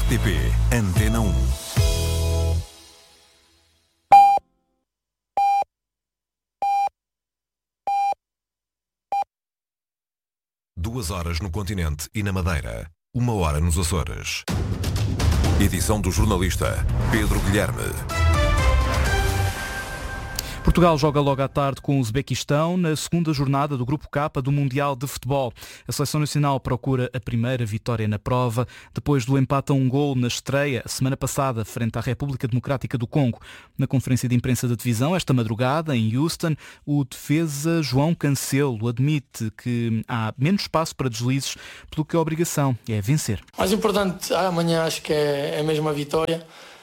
RTP Antena 1. Duas horas no continente e na Madeira. 1 hora nos Açores. Edição do jornalista Pedro Guilherme. Portugal joga logo à tarde com o Uzbequistão na segunda jornada do Grupo K do Mundial de Futebol. A Seleção Nacional procura a primeira vitória na prova, depois do empate a 1-1 na estreia, semana passada, frente à República Democrática do Congo. Na conferência de imprensa da divisão, esta madrugada, em Houston, o defesa João Cancelo admite que há menos espaço para deslizes, pelo que a obrigação é vencer. O mais importante amanhã acho que é mesmo a vitória.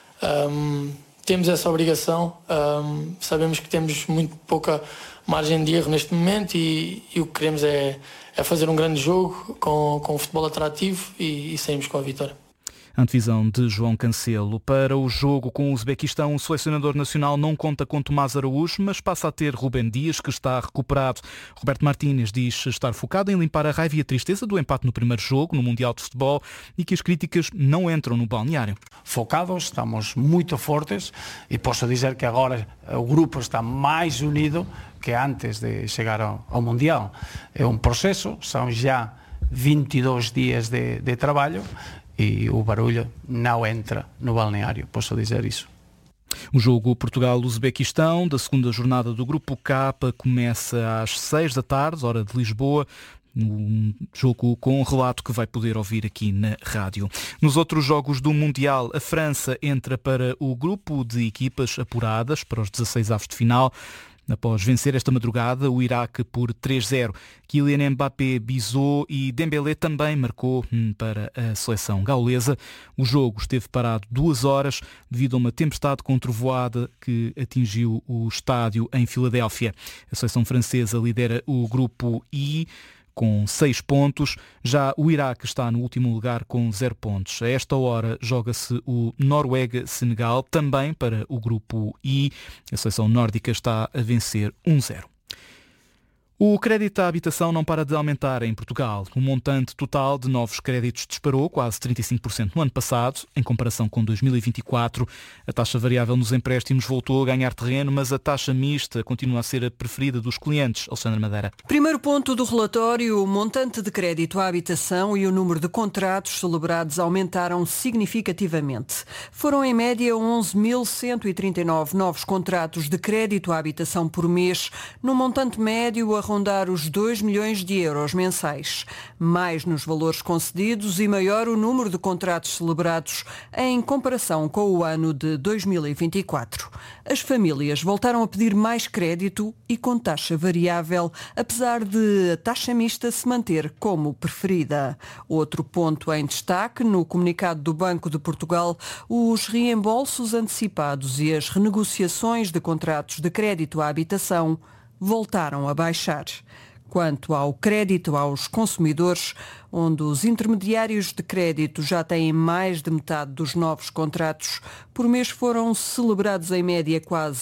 Temos essa obrigação, sabemos que temos muito pouca margem de erro neste momento e o que queremos é fazer um grande jogo com um futebol atrativo e sairmos com a vitória. A antevisão de João Cancelo. Para o jogo com o Uzbequistão, o selecionador nacional não conta com Tomás Araújo, mas passa a ter Rubén Dias, que está recuperado. Roberto Martínez diz estar focado em limpar a raiva e a tristeza do empate no primeiro jogo, no Mundial de Futebol, e que as críticas não entram no balneário. Focados, estamos muito fortes e posso dizer que agora o grupo está mais unido que antes de chegar ao Mundial. É um processo, são já 22 dias de trabalho, e o barulho não entra no balneário, posso dizer isso. O jogo Portugal-Uzbequistão, da segunda jornada do Grupo K, começa às 6 da tarde, hora de Lisboa. Um jogo com um relato que vai poder ouvir aqui na rádio. Nos outros jogos do Mundial, a França entra para o grupo de equipas apuradas para os 16avos de final. Após vencer esta madrugada o Iraque por 3-0, Kylian Mbappé, Bizot e Dembélé também marcou para a seleção gaulesa. O jogo esteve parado 2 horas devido a uma tempestade com trovoada que atingiu o estádio em Filadélfia. A seleção francesa lidera o grupo I com 6 pontos. Já o Iraque está no último lugar com 0 pontos. A esta hora joga-se o Noruega-Senegal, também para o grupo I. A seleção nórdica está a vencer 1-0. O crédito à habitação não para de aumentar em Portugal. O montante total de novos créditos disparou quase 35% no ano passado, em comparação com 2024. A taxa variável nos empréstimos voltou a ganhar terreno, mas a taxa mista continua a ser a preferida dos clientes. Alexandre Madeira. Primeiro ponto do relatório, o montante de crédito à habitação e o número de contratos celebrados aumentaram significativamente. Foram em média 11.139 novos contratos de crédito à habitação por mês, num montante médio a rondar os 2 milhões de euros mensais. Mais nos valores concedidos e maior o número de contratos celebrados em comparação com o ano de 2024. As famílias voltaram a pedir mais crédito e com taxa variável, apesar de a taxa mista se manter como preferida. Outro ponto em destaque no comunicado do Banco de Portugal, os reembolsos antecipados e as renegociações de contratos de crédito à habitação voltaram a baixar. Quanto ao crédito aos consumidores, onde os intermediários de crédito já têm mais de metade dos novos contratos, por mês foram celebrados em média quase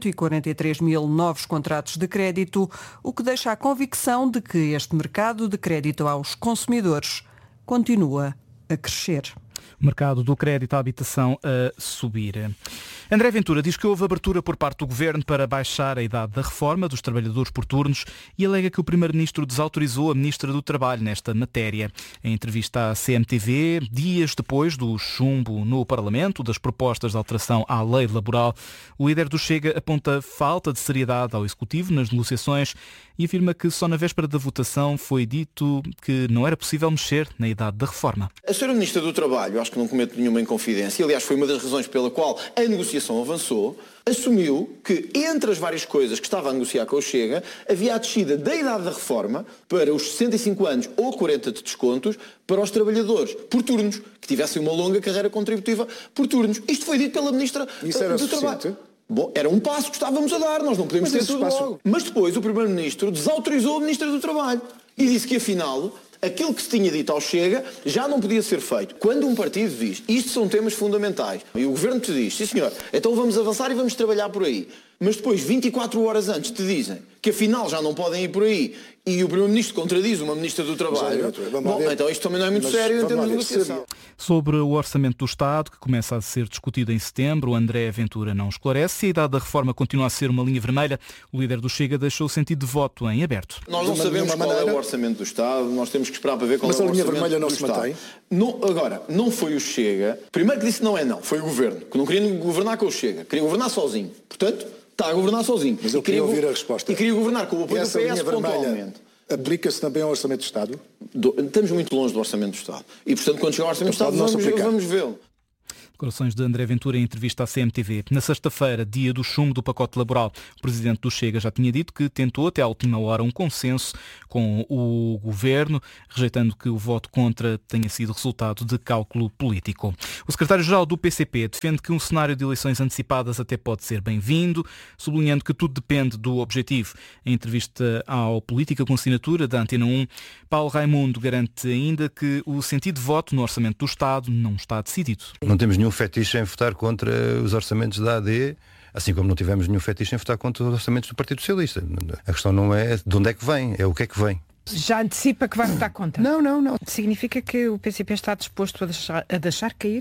143 mil novos contratos de crédito, o que deixa a convicção de que este mercado de crédito aos consumidores continua a crescer. O mercado do crédito à habitação a subir. André Ventura diz que houve abertura por parte do Governo para baixar a idade da reforma dos trabalhadores por turnos e alega que o Primeiro-Ministro desautorizou a Ministra do Trabalho nesta matéria. Em entrevista à CMTV, dias depois do chumbo no Parlamento das propostas de alteração à lei laboral, o líder do Chega aponta falta de seriedade ao Executivo nas negociações e afirma que só na véspera da votação foi dito que não era possível mexer na idade da reforma. A Sra. Ministra do Trabalho, acho que não cometo nenhuma inconfidência, aliás foi uma das razões pela qual a negociação avançou, assumiu que entre as várias coisas que estava a negociar com o Chega, havia a descida da idade da reforma para os 65 anos ou 40 de descontos para os trabalhadores por turnos, que tivessem uma longa carreira contributiva por turnos. Isto foi dito pela Ministra do Trabalho. Bom, era um passo que estávamos a dar, nós não podemos ter tudo logo. Mas depois o Primeiro-Ministro desautorizou a Ministra do Trabalho e disse que afinal aquilo que se tinha dito ao Chega já não podia ser feito. Quando um partido diz isto são temas fundamentais e o Governo te diz, sim senhor, então vamos avançar e vamos trabalhar por aí, mas depois 24 horas antes te dizem que afinal já não podem ir por aí e o Primeiro-Ministro contradiz uma Ministra do Trabalho, bom, então isto também não é muito sério em termos de negociação. Sobre o orçamento do Estado, que começa a ser discutido em setembro, André Ventura não esclarece. Se a idade da reforma continua a ser uma linha vermelha, o líder do Chega deixou o sentido de voto em aberto. Nós não sabemos qual é o orçamento do Estado, nós temos que esperar para ver qual é o orçamento do Estado. Mas a linha vermelha não se mantém? Agora, não foi o Chega, primeiro que disse não é não, foi o Governo, que não queria governar com o Chega, queria governar sozinho. Portanto, está a governar sozinho. Mas eu queria ouvir a resposta. E queria governar com o apoio do PS pontualmente. Aplica-se também ao Orçamento do Estado? Estamos muito longe do Orçamento do Estado. E, portanto, quando chegar ao Orçamento do Estado, vamos vê-lo. Declarações de André Ventura em entrevista à CMTV. Na sexta-feira, dia do chumbo do pacote laboral, o presidente do Chega já tinha dito que tentou até à última hora um consenso com o governo, rejeitando que o voto contra tenha sido resultado de cálculo político. O secretário-geral do PCP defende que um cenário de eleições antecipadas até pode ser bem-vindo, sublinhando que tudo depende do objetivo. Em entrevista ao Política com Assinatura da Antena 1, Paulo Raimundo garante ainda que o sentido de voto no Orçamento do Estado não está decidido. Não temos nenhum fetiche em votar contra os orçamentos da AD, assim como não tivemos nenhum fetiche em votar contra os orçamentos do Partido Socialista. A questão não é de onde é que vem, é o que é que vem. Já antecipa que vai votar contra? Não. Significa que o PCP está disposto a deixar cair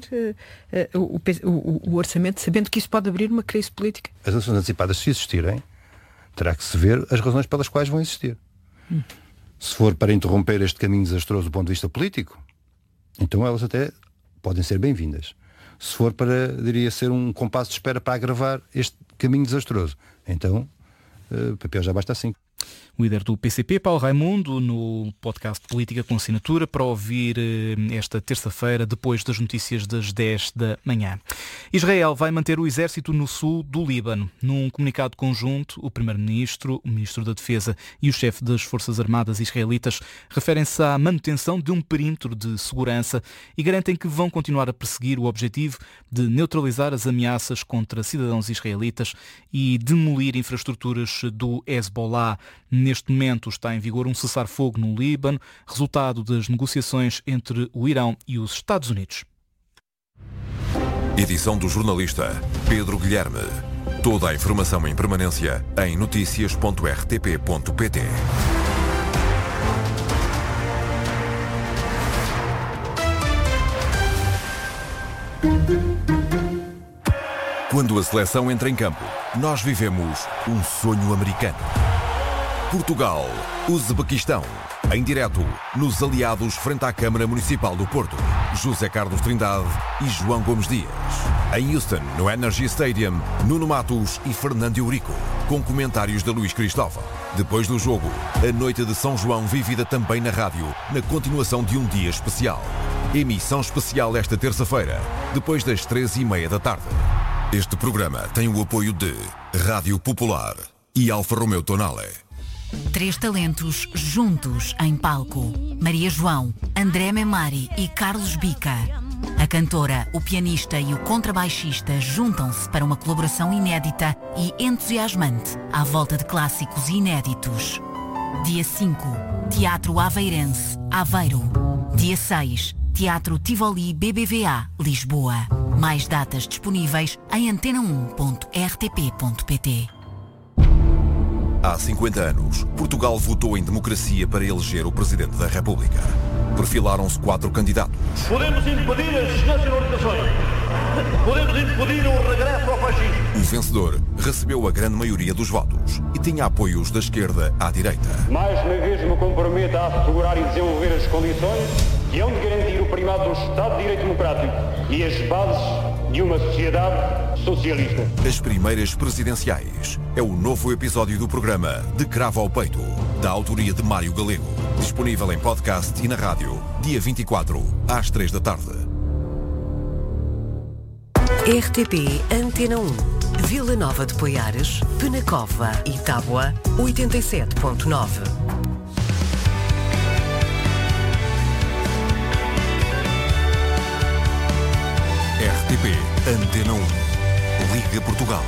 o orçamento, sabendo que isso pode abrir uma crise política? As eleições antecipadas, se existirem, terá que se ver as razões pelas quais vão existir. Se for para interromper este caminho desastroso do ponto de vista político, então elas até podem ser bem-vindas. Se for para, diria, ser um compasso de espera para agravar este caminho desastroso, então o papel já basta assim. O líder do PCP, Paulo Raimundo, no podcast Política com Assinatura, para ouvir esta terça-feira, depois das notícias das 10 da manhã. Israel vai manter o exército no sul do Líbano. Num comunicado conjunto, o primeiro-ministro, o ministro da Defesa e o chefe das Forças Armadas israelitas referem-se à manutenção de um perímetro de segurança e garantem que vão continuar a perseguir o objetivo de neutralizar as ameaças contra cidadãos israelitas e demolir infraestruturas do Hezbollah. Neste momento está em vigor um cessar-fogo no Líbano, resultado das negociações entre o Irão e os Estados Unidos. Edição do jornalista Pedro Guilherme. Toda a informação em permanência em noticias.rtp.pt. Quando a seleção entra em campo, nós vivemos um sonho americano. Portugal, Uzbequistão, em direto, nos aliados frente à Câmara Municipal do Porto. José Carlos Trindade e João Gomes Dias. Em Houston, no Energy Stadium, Nuno Matos e Fernando Eurico, com comentários de Luís Cristóvão. Depois do jogo, a noite de São João vivida também na rádio, na continuação de um dia especial. Emissão especial esta terça-feira, depois das 13h30 da tarde. Este programa tem o apoio de Rádio Popular e Alfa Romeo Tonale. 3 talentos juntos em palco. Maria João, André Memari e Carlos Bica. A cantora, o pianista e o contrabaixista juntam-se para uma colaboração inédita e entusiasmante à volta de clássicos inéditos. Dia 5, Teatro Aveirense, Aveiro. Dia 6, Teatro Tivoli BBVA, Lisboa. Mais datas disponíveis em antena1.rtp.pt. Há 50 anos, Portugal votou em democracia para eleger o Presidente da República. Perfilaram-se 4 candidatos. Podemos impedir as desnacionalizações. Podemos impedir o regresso ao fascismo. O vencedor recebeu a grande maioria dos votos e tinha apoios da esquerda à direita. Mais uma vez me comprometo a assegurar e desenvolver as condições que hão de garantir o primado do Estado de Direito Democrático e as bases de uma sociedade socialista. As primeiras presidenciais é o novo episódio do programa De Cravo ao Peito, da autoria de Mário Galego. Disponível em podcast e na rádio, dia 24, às 3 da tarde. RTP Antena 1, Vila Nova de Poiares, Penacova e Tábua, 87.9. RTP Antena 1, Liga Portugal.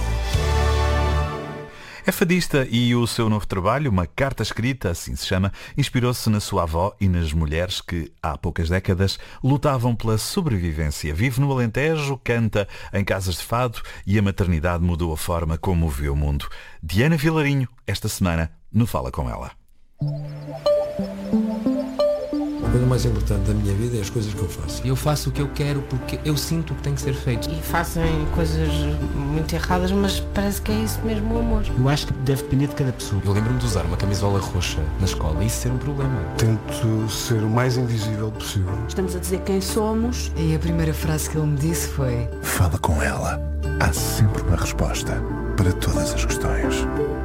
É fadista e o seu novo trabalho, Uma Carta Escrita, assim se chama, inspirou-se na sua avó e nas mulheres que, há poucas décadas, lutavam pela sobrevivência. Vive no Alentejo, canta em casas de fado e a maternidade mudou a forma como vê o mundo. Diana Vilarinho, esta semana, no Fala Com Ela. coisa mais importante da minha vida é as coisas que eu faço. Eu faço o que eu quero porque eu sinto que tem que ser feito. E fazem coisas muito erradas, mas parece que é isso mesmo o amor. Eu acho que deve depender de cada pessoa. Eu lembro-me de usar uma camisola roxa na escola e isso ser um problema. Tento ser o mais invisível possível. Estamos a dizer quem somos. E a primeira frase que ele me disse foi: fala com ela. Há sempre uma resposta para todas as questões.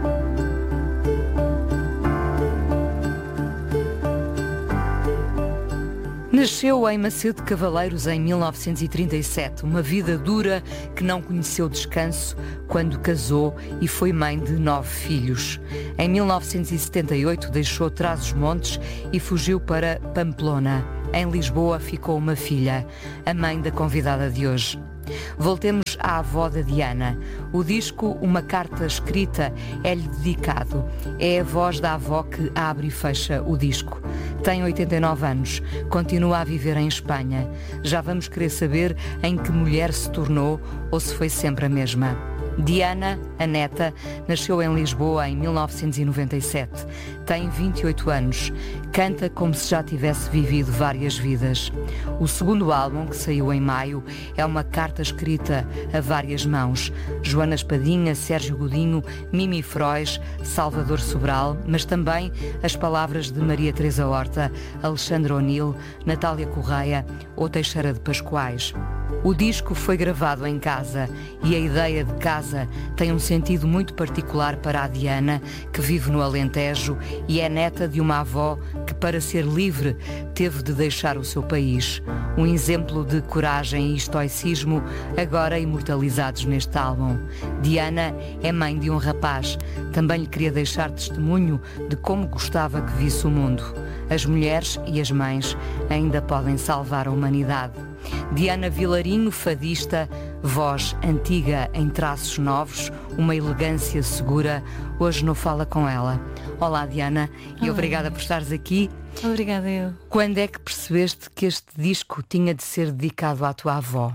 Nasceu em Macedo de Cavaleiros em 1937, uma vida dura que não conheceu descanso quando casou e foi mãe de 9 filhos. Em 1978 deixou Trás-os-Montes e fugiu para Pamplona. Em Lisboa ficou uma filha, a mãe da convidada de hoje. Voltemos à avó da Diana. O disco Uma Carta Escrita é-lhe dedicado. É a voz da avó que abre e fecha o disco. Tem 89 anos, continua a viver em Espanha. Já vamos querer saber em que mulher se tornou ou se foi sempre a mesma. Diana, a neta, nasceu em Lisboa em 1997. Tem 28 anos. Canta como se já tivesse vivido várias vidas. O segundo álbum, que saiu em maio, é uma carta escrita a várias mãos. Joana Espadinha, Sérgio Godinho, Mimi Frois, Salvador Sobral, mas também as palavras de Maria Teresa Horta, Alexandre O'Neill, Natália Correia ou Teixeira de Pascoais. O disco foi gravado em casa e a ideia de casa tem um sentido muito particular para a Diana, que vive no Alentejo e é neta de uma avó que, para ser livre, teve de deixar o seu país. Um exemplo de coragem e estoicismo agora imortalizados neste álbum. Diana é mãe de um rapaz. Também lhe queria deixar testemunho de como gostava que visse o mundo. As mulheres e as mães ainda podem salvar a humanidade. Diana Vilarinho, fadista, voz antiga em traços novos, uma elegância segura, hoje no Fala Com Ela. Olá, Diana, e obrigada por estares aqui. Obrigada eu. Quando é que percebeste que este disco tinha de ser dedicado à tua avó?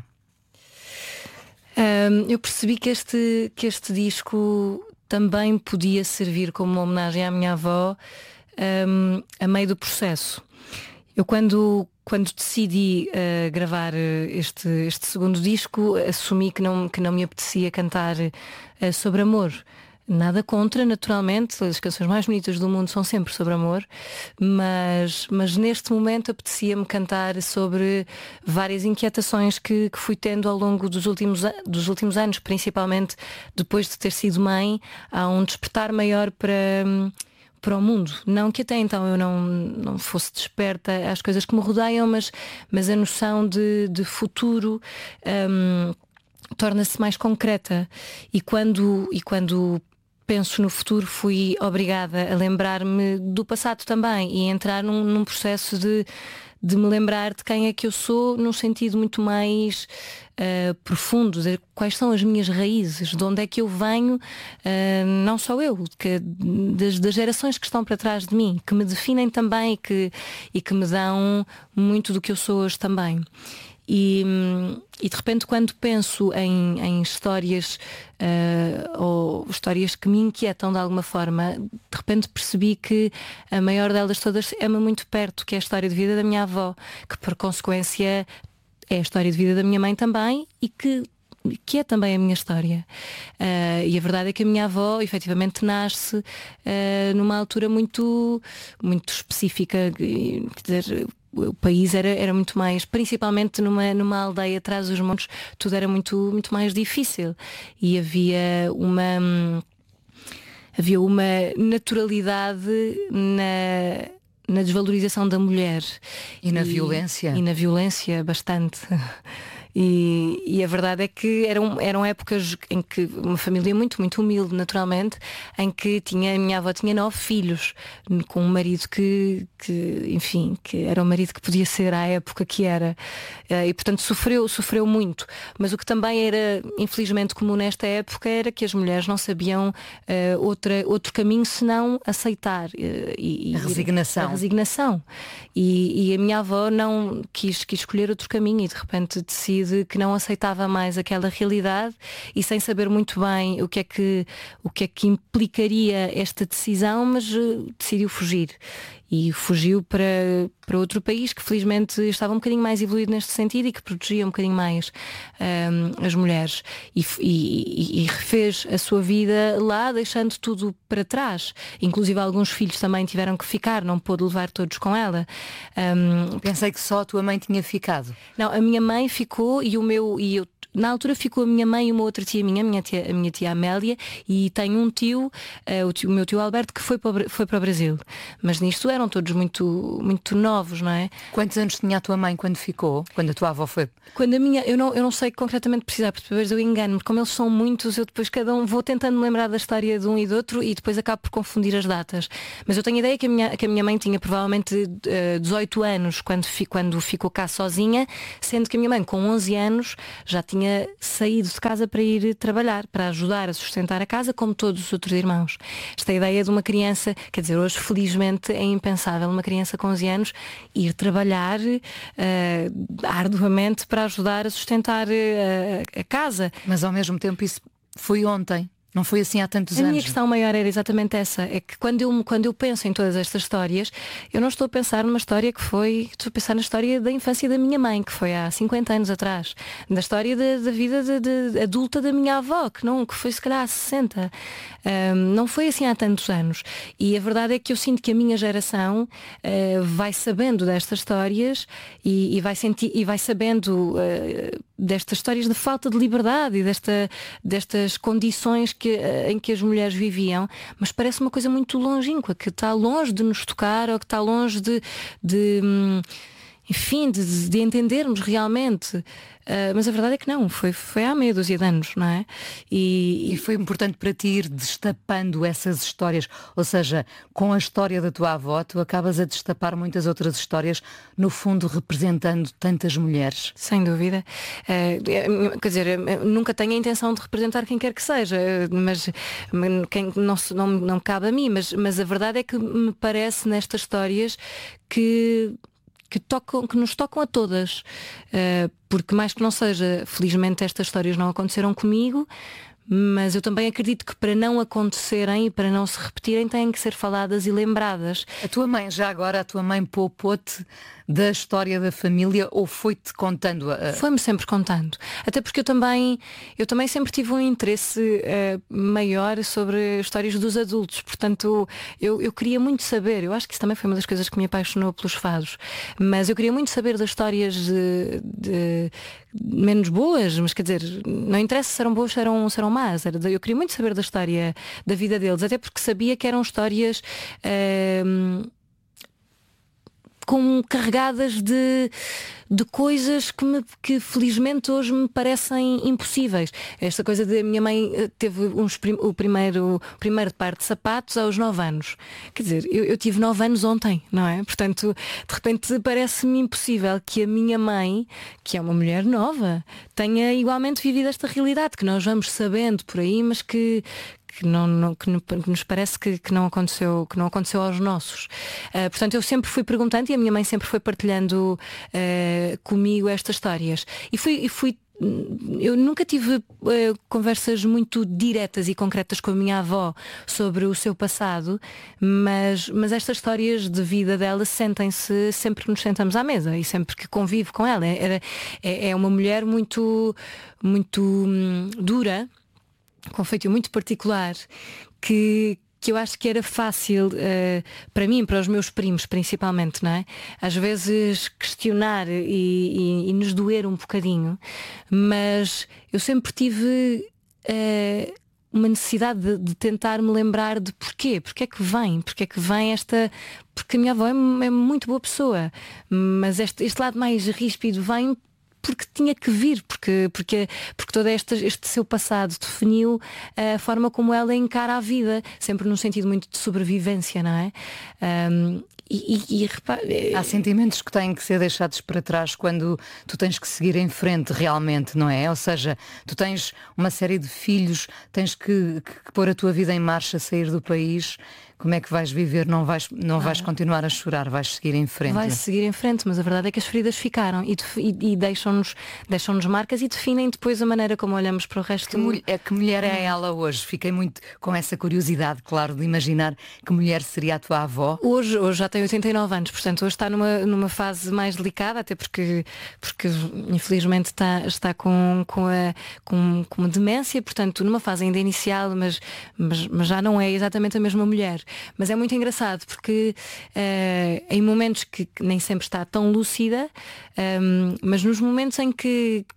Eu percebi que este disco também podia servir como uma homenagem à minha avó, a meio do processo. Eu quando decidi gravar este segundo disco, assumi que não me apetecia cantar sobre amor. Nada contra, naturalmente, as canções mais bonitas do mundo são sempre sobre amor, mas neste momento apetecia-me cantar sobre várias inquietações que fui tendo ao longo dos últimos anos, principalmente depois de ter sido mãe. Há um despertar maior para o mundo. Não que até então eu não fosse desperta às coisas que me rodeiam, mas a noção de futuro torna-se mais concreta. E quando penso no futuro, fui obrigada a lembrar-me do passado também e entrar num processo de me lembrar de quem é que eu sou, num sentido muito mais profundo, de quais são as minhas raízes, de onde é que eu venho, não só eu, das gerações que estão para trás de mim, que me definem também e que me dão muito do que eu sou hoje também. E de repente, quando penso em histórias ou histórias que me inquietam de alguma forma, de repente percebi que a maior delas todas é-me muito perto, que é a história de vida da minha avó, que por consequência é a história de vida da minha mãe também e que é também a minha história. E a verdade é que a minha avó efetivamente nasce numa altura muito, muito específica. Quer dizer, o país era muito mais, principalmente numa aldeia atrás dos montes, tudo era muito, muito mais difícil e havia uma naturalidade na desvalorização da mulher e na violência. E na violência bastante. E a verdade é que eram épocas em que uma família muito, muito humilde, naturalmente, em que a minha avó tinha 9 filhos, com um marido que era o marido que podia ser à época que era. E portanto sofreu muito. Mas o que também era infelizmente comum nesta época era que as mulheres não sabiam outro caminho senão aceitar a resignação. E a minha avó não quis escolher outro caminho e de repente decide que não aceitava mais aquela realidade e sem saber muito bem o que é que implicaria esta decisão, mas decidiu fugir. e fugiu para outro país que felizmente estava um bocadinho mais evoluído neste sentido e que protegia um bocadinho mais as mulheres e refez a sua vida lá, deixando tudo para trás. Inclusive alguns filhos também tiveram que ficar, não pôde levar todos com ela. Pensei que só a tua mãe tinha ficado. Não, a minha mãe ficou e eu na altura ficou a minha mãe e uma outra tia minha, a minha tia Amélia, e tenho um tio, o meu tio Alberto, que foi para o Brasil. Mas nisto eram todos muito, muito novos, não é? Quantos anos tinha a tua mãe quando ficou? Quando a tua avó foi? Quando a minha, eu não sei concretamente precisar, porque depois eu engano-me, como eles são muitos, eu depois cada um vou tentando me lembrar da história de um e do outro e depois acabo por confundir as datas. Mas eu tenho a ideia que a minha mãe tinha provavelmente 18 anos quando ficou cá sozinha, sendo que a minha mãe com 11 anos já tinha saído de casa para ir trabalhar, para ajudar a sustentar a casa, como todos os outros irmãos. Esta ideia de uma criança, quer dizer, hoje felizmente é impensável uma criança com 11 anos ir trabalhar arduamente para ajudar a sustentar a casa. Mas ao mesmo tempo isso foi ontem. Não foi assim há tantos anos. A minha questão maior era exatamente essa. É que quando eu penso em todas estas histórias, eu não estou a pensar numa história estou a pensar na história da infância da minha mãe, que foi há 50 anos atrás. Da história da vida de adulta da minha avó, que foi se calhar há 60. Não foi assim há tantos anos. E a verdade é que eu sinto que a minha geração vai sabendo destas histórias e vai sabendo destas histórias de falta de liberdade e destas condições em que as mulheres viviam, mas parece uma coisa muito longínqua, que está longe de nos tocar ou que está longe enfim, de entendermos realmente. Mas a verdade é que não, foi há meia dúzia de anos, não é? E foi importante para ti ir destapando essas histórias, ou seja, com a história da tua avó, tu acabas a destapar muitas outras histórias, no fundo representando tantas mulheres. Sem dúvida. Quer dizer, nunca tenho a intenção de representar quem quer que seja, mas não cabe a mim, mas a verdade é que me parece nestas histórias que nos tocam a todas, porque mais que não seja, felizmente estas histórias não aconteceram comigo, mas eu também acredito que para não acontecerem e para não se repetirem têm que ser faladas e lembradas. A tua mãe, já agora, a tua mãe poupou-te da história da família ou foi-te contando? Foi-me sempre contando. Até porque eu também sempre tive um interesse maior sobre histórias dos adultos. Portanto, eu queria muito saber, eu acho que isso também foi uma das coisas que me apaixonou pelos fados, mas eu queria muito saber das histórias de menos boas, mas quer dizer, não interessa se eram boas, se eram más. Eu queria muito saber da história da vida deles, até porque sabia que eram histórias carregadas de coisas que felizmente hoje me parecem impossíveis. Esta coisa de a minha mãe teve o primeiro par de sapatos aos 9 anos. Quer dizer, eu tive 9 anos ontem, não é? Portanto, de repente parece-me impossível que a minha mãe, que é uma mulher nova, tenha igualmente vivido esta realidade, que nós vamos sabendo por aí, mas que nos parece que não aconteceu aos nossos. Portanto, eu sempre fui perguntando e a minha mãe sempre foi partilhando comigo estas histórias. Eu nunca tive conversas muito diretas e concretas com a minha avó sobre o seu passado, mas estas histórias de vida dela sentem-se sempre que nos sentamos à mesa e sempre que convivo com ela. É uma mulher muito, muito dura, com um feitio muito particular, que eu acho que era fácil para mim, para os meus primos principalmente, não é? Às vezes questionar e nos doer um bocadinho, mas eu sempre tive uma necessidade de tentar me lembrar de porque é que vem esta... Porque a minha avó é muito boa pessoa, mas este lado mais ríspido vem porque tinha que vir, porque todo este seu passado definiu a forma como ela encara a vida, sempre num sentido muito de sobrevivência, não é? Há sentimentos que têm que ser deixados para trás quando tu tens que seguir em frente realmente, não é? Ou seja, tu tens uma série de filhos, tens que pôr a tua vida em marcha, sair do país. Como é que vais viver? Não vais continuar a chorar, vais seguir em frente. Vai seguir em frente, mas a verdade é que as feridas ficaram e deixam-nos marcas e definem depois a maneira como olhamos para o resto. Que mulher é ela hoje? Fiquei muito com essa curiosidade, claro, de imaginar que mulher seria a tua avó. Hoje já tem 89 anos, portanto hoje está numa fase mais delicada, até porque infelizmente está com uma demência, portanto numa fase ainda inicial, mas já não é exatamente a mesma mulher. Mas é muito engraçado porque em momentos que nem sempre está tão lúcida, mas nos momentos em que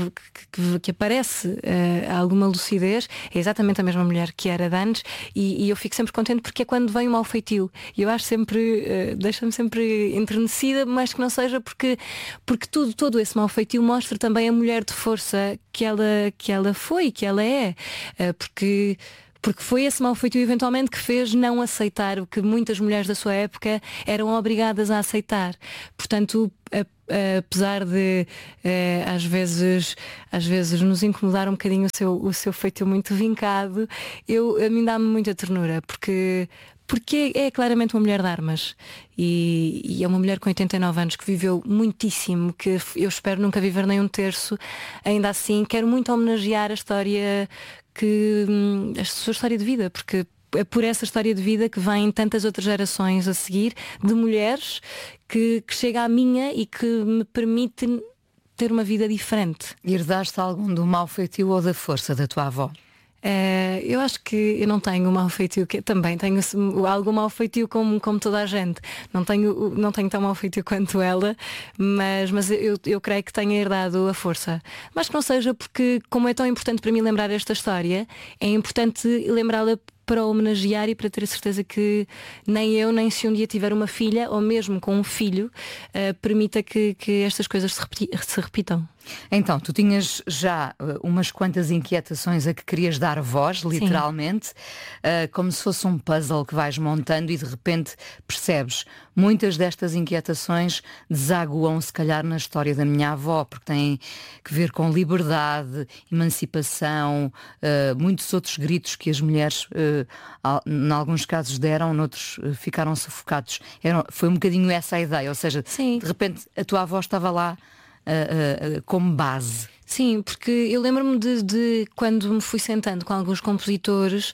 aparece alguma lucidez, é exatamente a mesma mulher que era de antes, e eu fico sempre contente porque é quando vem o mau feitio. E eu acho sempre, deixa-me sempre enternecida, mas que não seja porque todo esse mau feitio mostra também a mulher de força que ela foi, que ela é. Porque foi esse mau feitio eventualmente que fez não aceitar o que muitas mulheres da sua época eram obrigadas a aceitar. Portanto, apesar de às vezes nos incomodar um bocadinho o seu feitio muito vincado, a mim dá-me muita ternura, porque é claramente uma mulher de armas e é uma mulher com 89 anos que viveu muitíssimo, que eu espero nunca viver nem um terço. Ainda assim, quero muito homenagear a história a sua história de vida, porque é por essa história de vida que vêm tantas outras gerações a seguir, de mulheres que chega à minha e que me permite ter uma vida diferente. Herdaste algum do mau feitio ou da força da tua avó? Eu acho que eu não tenho mau feitio, também tenho algum mau feitio como toda a gente. Não tenho tão mau feitio quanto ela, mas eu creio que tenha herdado a força. Mas que não seja porque, como é tão importante para mim lembrar esta história, é importante lembrá-la para homenagear e para ter a certeza que nem eu, nem se um dia tiver uma filha, ou mesmo com um filho, permita que estas coisas se repitam. Então, tu tinhas já umas quantas inquietações a que querias dar voz, literalmente, como se fosse um puzzle que vais montando e de repente percebes. Muitas destas inquietações desaguam se calhar na história da minha avó, porque têm que ver com liberdade, emancipação, muitos outros gritos que as mulheres, em alguns casos deram, noutros ficaram sufocados. Foi um bocadinho essa a ideia, ou seja, de repente a tua avó estava lá como base. Sim, porque eu lembro-me de quando me fui sentando com alguns compositores,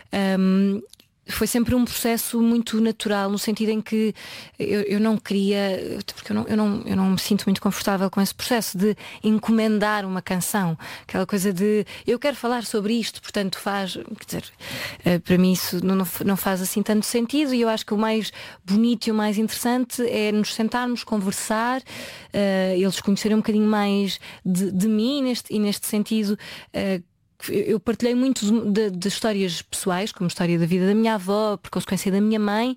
foi sempre um processo muito natural, no sentido em que eu não queria, porque eu não me sinto muito confortável com esse processo de encomendar uma canção, aquela coisa de eu quero falar sobre isto, portanto faz, quer dizer, para mim isso não faz assim tanto sentido, e eu acho que o mais bonito e o mais interessante é nos sentarmos, conversar, eles conhecerem um bocadinho mais de mim neste sentido. Eu partilhei muito de histórias pessoais, como a história da vida da minha avó, por consequência da minha mãe,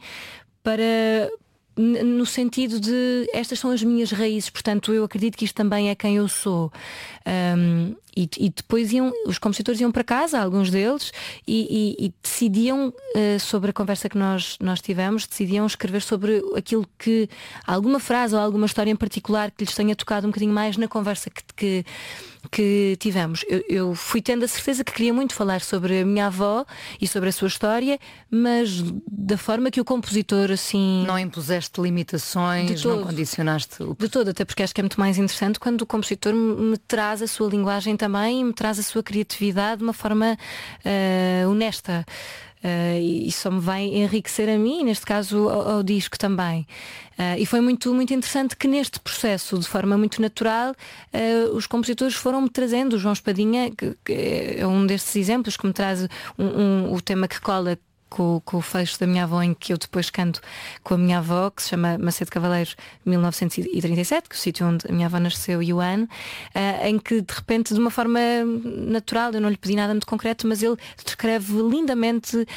no sentido de estas são as minhas raízes, portanto eu acredito que isto também é quem eu sou. E depois os compositores iam para casa, alguns deles, e decidiam, sobre a conversa que nós tivemos, decidiam escrever sobre aquilo que, alguma frase ou alguma história em particular que lhes tenha tocado um bocadinho mais na conversa que tivemos. Eu fui tendo a certeza que queria muito falar sobre a minha avó e sobre a sua história, mas da forma que o compositor assim... Não impuseste limitações, não condicionaste... De todo, até porque acho que é muito mais interessante quando o compositor me traz a sua linguagem também e me traz a sua criatividade de uma forma honesta. E só me vai enriquecer a mim, neste caso ao disco também. E foi muito, muito interessante que neste processo, de forma muito natural, os compositores foram-me trazendo. O João Espadinha, que é um destes exemplos, que me traz o tema que cola com o fecho da minha avó, em que eu depois canto com a minha avó, que se chama Macedo Cavaleiros 1937, que é o sítio onde a minha avó nasceu, e o ano, em que de repente, de uma forma natural, eu não lhe pedi nada muito concreto, mas ele descreve lindamente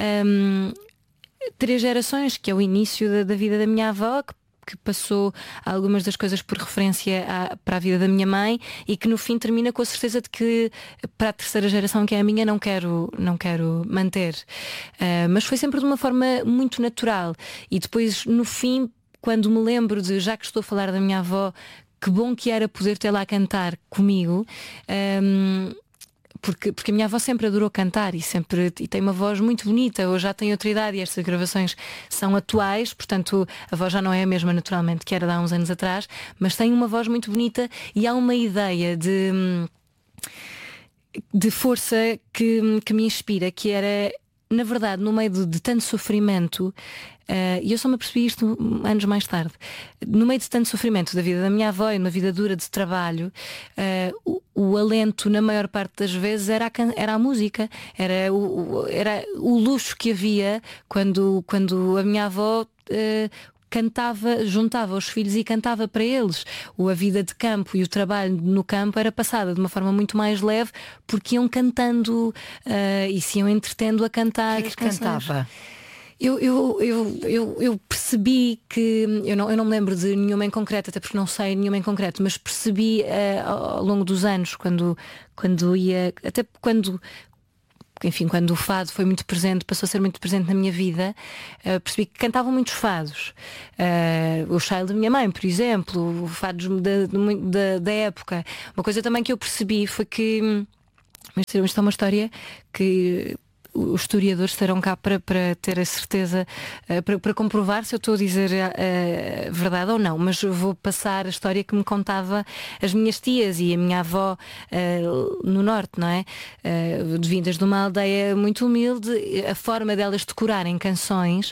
3 gerações, que é o início da vida da minha avó, que passou algumas das coisas por referência para a vida da minha mãe, e que no fim termina com a certeza de que para a 3ª geração, que é a minha, não quero manter. Mas foi sempre de uma forma muito natural. E depois, no fim, quando me lembro de, já que estou a falar da minha avó, que bom que era poder ter lá a cantar comigo, porque a minha avó sempre adorou cantar e tem uma voz muito bonita. Hoje já tem outra idade e estas gravações são atuais, portanto a voz já não é a mesma naturalmente que era de há uns anos atrás, mas tem uma voz muito bonita e há uma ideia de força que me inspira, que era, na verdade, no meio de tanto sofrimento, e eu só me apercebi isto anos mais tarde, no meio de tanto sofrimento da vida da minha avó e uma vida dura de trabalho, o alento na maior parte das vezes era a música, era o luxo que havia quando a minha avó cantava, juntava os filhos e cantava para eles. A vida de campo e o trabalho no campo era passada de uma forma muito mais leve, porque iam cantando e se iam entretendo a cantar. O que é que cantava? Eu percebi que eu não me lembro de nenhuma em concreto, até porque não sei nenhuma em concreto, mas percebi ao longo dos anos, quando ia, até quando o fado foi muito presente, passou a ser muito presente na minha vida, percebi que cantavam muitos fados. O Child da minha mãe, por exemplo, fados da época. Uma coisa também que eu percebi foi que, isto é uma história que os historiadores estarão cá para ter a certeza, para comprovar se eu estou a dizer a verdade ou não, mas vou passar a história que me contava as minhas tias e a minha avó no norte, não é? Vindas de uma aldeia muito humilde, a forma delas decorarem canções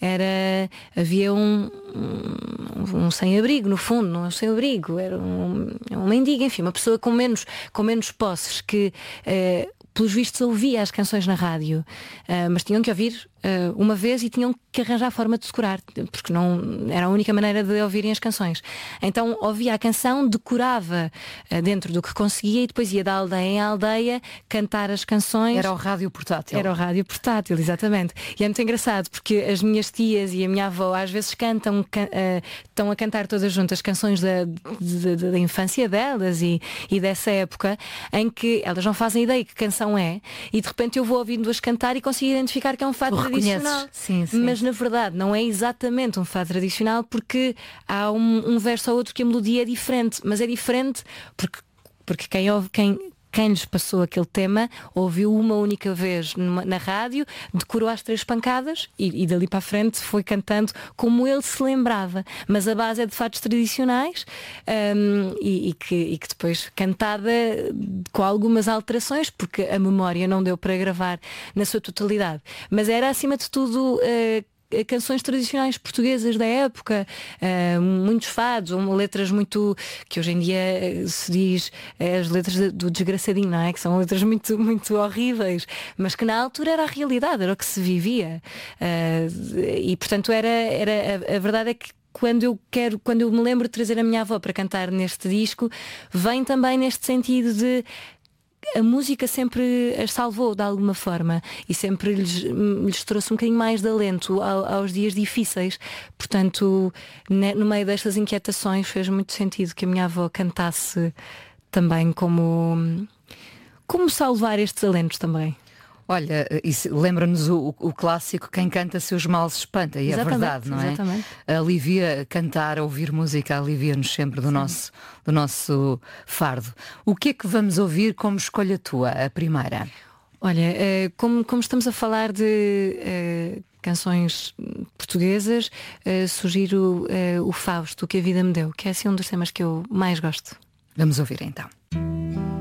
havia um sem-abrigo, no fundo, não é um sem-abrigo, era um mendigo, enfim, uma pessoa com menos posses que pelos vistos ouvia as canções na rádio, mas tinham que ouvir uma vez e tinham que arranjar a forma de decorar, porque não era a única maneira de ouvirem as canções. Então ouvia a canção, decorava dentro do que conseguia e depois ia da aldeia em aldeia cantar as canções. Era o rádio portátil. Era o rádio portátil, exatamente. E é muito engraçado porque as minhas tias e a minha avó às vezes estão a cantar todas juntas canções da infância delas e dessa época, em que elas não fazem ideia que canção é, e de repente eu vou ouvindo-as cantar e consigo identificar que é um fado tradicional. Sim. Mas na verdade não é exatamente um fado tradicional, porque há um verso ou outro que a melodia é diferente, mas é diferente porque quem lhes passou aquele tema ouviu uma única vez na rádio, decorou às 3 pancadas e dali para a frente foi cantando como ele se lembrava, mas a base é de fados tradicionais, e que depois cantada com algumas alterações, porque a memória não deu para gravar na sua totalidade, mas era acima de tudo canções tradicionais portuguesas da época, muitos fados, letras muito, que hoje em dia se diz as letras do desgraçadinho, não é? Que são letras muito, muito horríveis, mas que na altura era a realidade, era o que se vivia, e portanto a verdade é que quando eu me lembro de trazer a minha avó para cantar neste disco, vem também neste sentido de a música sempre as salvou de alguma forma e sempre lhes trouxe um bocadinho mais de alento aos dias difíceis. Portanto, no meio destas inquietações fez muito sentido que a minha avó cantasse também como salvar estes alentos também. Olha, isso lembra-nos o clássico quem canta seus males espanta, e exatamente, é verdade, não é? Exatamente. Alivia, cantar, ouvir música alivia-nos sempre do nosso fardo. O que é que vamos ouvir como escolha tua, a primeira? Olha, como estamos a falar de canções portuguesas, sugiro o Fausto, Que a Vida Me Deu, que é assim um dos temas que eu mais gosto. Vamos ouvir então.